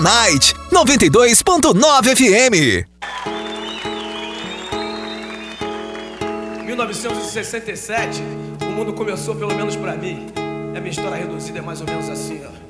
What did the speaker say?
Night 92.9 FM. 1967, o mundo começou, pelo menos pra mim. A minha história reduzida é mais ou menos assim, ó.